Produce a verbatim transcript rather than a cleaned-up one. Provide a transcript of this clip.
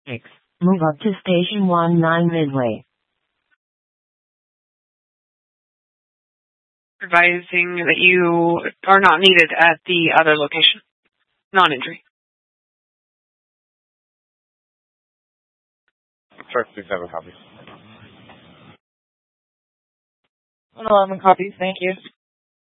six. Move up to station one nine Midway. Advising that you are not needed at the other location. Non-injury. Shark six seven copies. one eleven copies, thank you.